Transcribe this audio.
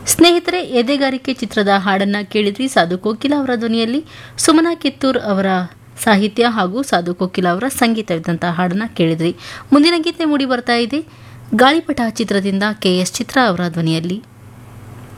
ಸ್ನೇಹಿತರೆ, ಎದೆಗಾರಿಕೆ ಚಿತ್ರದ ಹಾಡನ್ನ ಕೇಳಿದ್ರಿ. ಸಾಧು ಕೋಕಿಲ ಅವರ ಧ್ವನಿಯಲ್ಲಿ ಸುಮನಾ ಕಿತ್ತೂರ್ ಅವರ ಸಾಹಿತ್ಯ ಹಾಗೂ ಸಾಧು ಕೋಕಿಲ ಅವರ ಸಂಗೀತವಿದ್ದಂತಹ ಹಾಡನ್ನ ಕೇಳಿದ್ರಿ. ಮುಂದಿನ ಗೀತೆ ಮೂಡಿ ಬರ್ತಾ ಇದೆ ಗಾಳಿಪಟ ಚಿತ್ರದಿಂದ KS ಚಿತ್ರ ಅವರ ಧ್ವನಿಯಲ್ಲಿ.